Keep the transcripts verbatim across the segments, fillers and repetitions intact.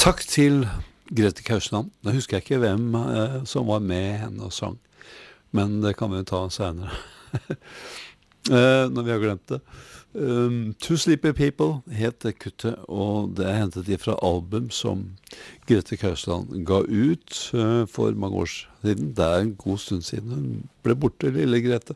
takk til Grete Kausland. Da husker jeg ikke hvem eh, som var med henne og sang, men det kan vi ta senere, eh, når vi har glemt det. Um, Two Sleepy People het det kuttet, og det er hentet ifra album som Grete Kausland ga ut uh, for mange år siden. Det er en god stund siden hun ble borte, lille Grete.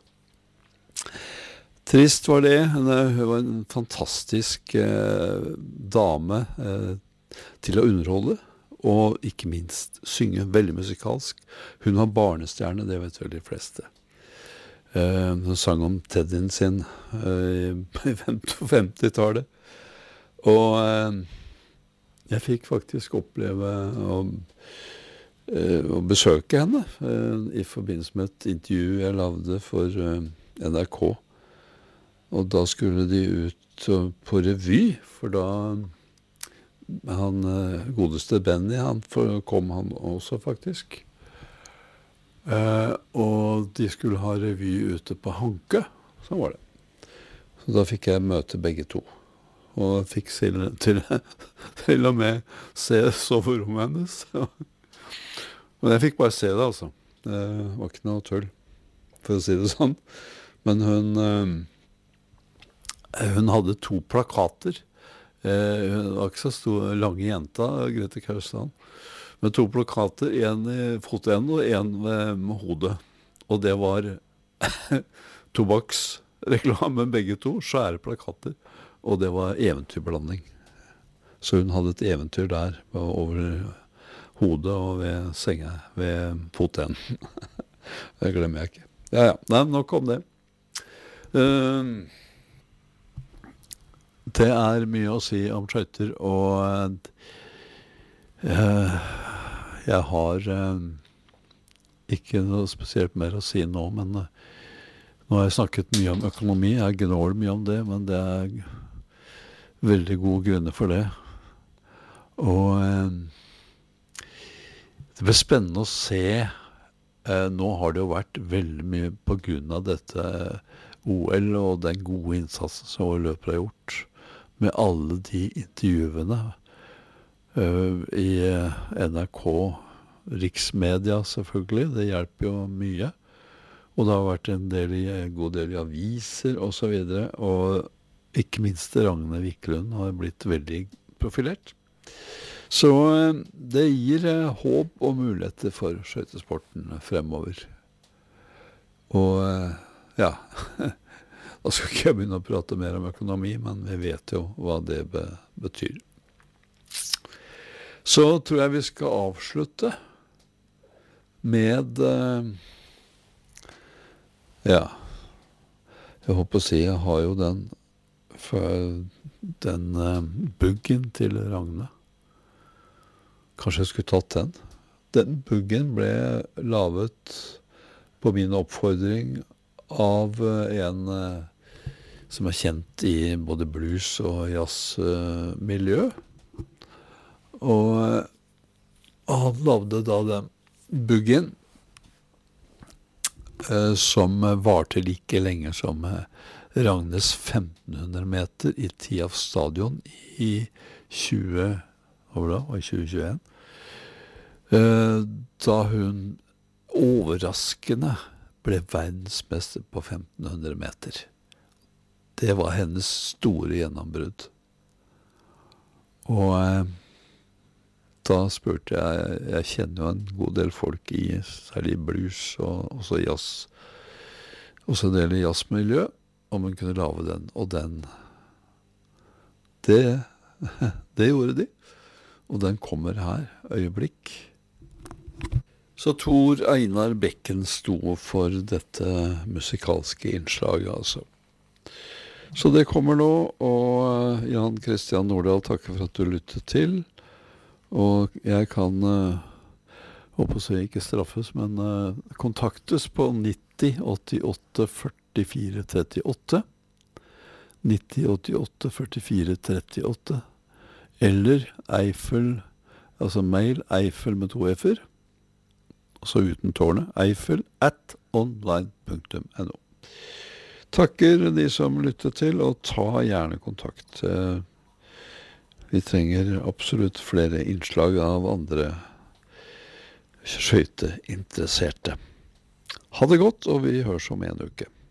Trist var det. Hun var en fantastisk uh, dame uh, til å underholde, og ikke minst synge veldig musikalsk. Hun var barnestjerne, det vet vel de fleste. Uh, hun sang om Teddyen sin uh, i femti-tallet. Og uh, jeg fikk faktisk oppleve å, uh, å besøke henne uh, i forbindelse med et intervju jeg lavde for uh, N R K. Og da skulle de ut uh, på revy, for da han uh, godeste Benny, han for, kom han også faktisk. Uh, og de skulle ha revy ute på Hanke, sånn var det. Så da fikk jeg møte begge to. Og fikk til, til, til og med se soverommet hennes. Men jeg fikk bare se det, altså. Det var ikke noe tull, for å si det sånn. Men hun, uh, hun hadde to plakater. Uh, hun var ikke så stor, lange jenta, Grete Kausland. Med to plakater, en i fotenden og en med hodet. Og det var tobakksreklame, begge to, svære plakater. Og det var eventyrblanding. Så hun hadde et eventyr der, over hodet og ved senga, ved fotenden. Det glemmer jeg ikke. Ja, ja, nei, nok om det. Uh, det er mye å si om skøyter, og uh, jeg har uh, ikke noe spesielt mer å si nå, men uh, nå har jeg snakket mye om økonomi. Jeg gnåler mye om det, men det er veldig gode grunner for det. Og uh, det blir spennende å se. Uh, nå har det jo vært veldig mye på grunn av dette O L og den gode innsatsen som løpere har gjort, med alle de intervjuene Uh, i uh, N R K, riksmedia selvfølgelig, det hjelper jo mye. Og det har vært en, del i, en god del i aviser og så videre, og ikke minst Ragne Wiklund har blitt veldig profilert. Så uh, det gir uh, håp og muligheter for skøytesporten fremover. Og uh, ja, da skal ikke jeg begynne å prate mer om økonomi, men vi vet jo hva det be- betyr. Så tror jeg vi skal avslutte med, uh, ja, jeg håper å si, jeg har jo den, den uh, buggen til Ragne. Kanskje jeg skulle tatt den. Den buggen ble lavet på min oppfordring av uh, en uh, som er kjent i både blues og jazzmiljø. Uh, Og han lavde da den buggen eh, som varte like lenge som eh, Ragnes femten hundre meter i Tiaf stadion i tjue, hva da, i tjue tjueen. Eh, da hun overraskende ble verdensmester på femten hundre meter. Det var hennes store gjennombrudd. Og eh, da spurte jeg, jeg kjenner jo en god del folk i, særlig blues og også jazz, også en del i jazzmiljø, om hun kunne lave den, og den, det, det gjorde de, og den kommer her, øyeblikk. Så Tor Einar Bekken sto for dette musikalske innslaget, altså. Så det kommer nå, og Jan Christian Nordahl takker for at du lyttet til. Og jeg kan, uh, håper å si ikke straffes, men uh, kontaktes på nitti åttiåtte førtifire trettiåtte, nitti åttiåtte førtifire trettiåtte, eller Eiffel, altså mail, Eiffel med to f-er, altså uten tårnet, Eiffel at online punktum no. Takker de som lyttet til, og ta gjerne kontakt. Uh, Vi trenger absolutt flere innslag av andre skøyteinteresserte. Ha det godt, og vi høres om en uke.